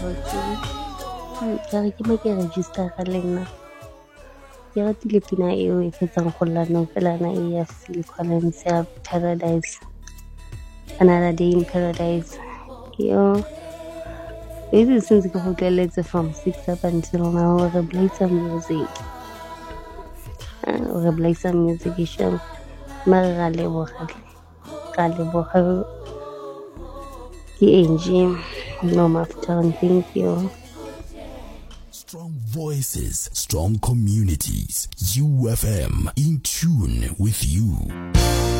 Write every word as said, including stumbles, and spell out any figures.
okay ka re ke mo ke register le nna ke ratile pina eo e fetsang go lla no fela na e ya Phil Collins ya Paradise, Another Day in Paradise. Yo maybe since ke go tleletse from six up until now re play some music uh, re play some music show mara ga leboga ga leboga ke Angie no Maftown. Thank you. Strong voices, strong communities. U F M, in tune with you.